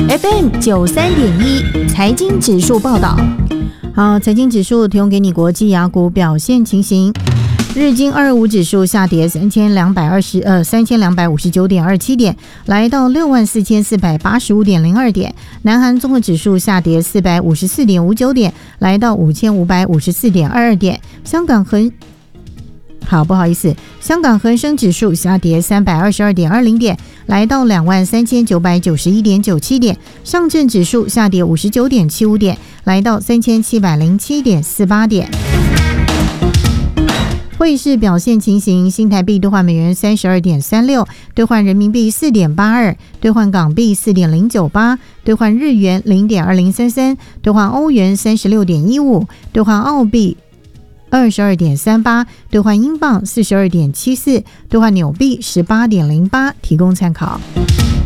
FM93.1财经指数报道。好，财经指数提供给你国际雅股表现情形。日经225指数下跌3259.27点，来到64,485.02点。南韩综合指数下跌454.59点，来到5554.22点。香港恒生指数下跌322.20点，来到23,991.97点。上证指数下跌59.75点，来到3,707.48点。汇市表现情形：新台币兑换美元32.36，兑换人民币4.82，兑换港币4.098，兑换日元0.2033，兑换欧元36.15，兑换澳币22.38，兑换英镑42.74，兑换纽币18.08，提供参考。